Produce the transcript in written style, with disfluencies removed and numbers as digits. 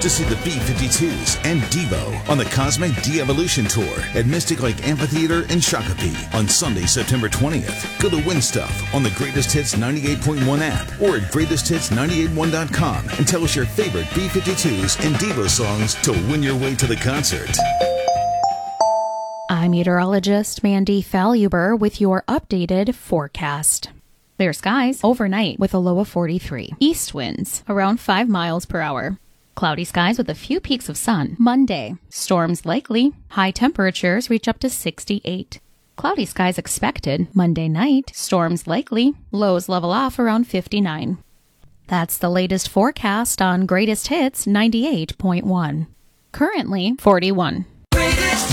to see the B-52s and Devo on the Cosmic De-Evolution Tour at Mystic Lake Amphitheater in Shakopee on Sunday, September 20th. Go to Win Stuff on the Greatest Hits 98.1 app or at greatesthits981.com and tell us your favorite B-52s and Devo songs to win your way to the concert. I'm meteorologist Mandy Faluber with your updated forecast. Clear skies overnight with a low of 43. East winds around 5 miles per hour. Cloudy skies with a few peaks of sun. Monday, storms likely. High temperatures reach up to 68. Cloudy skies expected. Monday night, storms likely. Lows level off around 59. That's the latest forecast on Greatest Hits 98.1. Currently 41.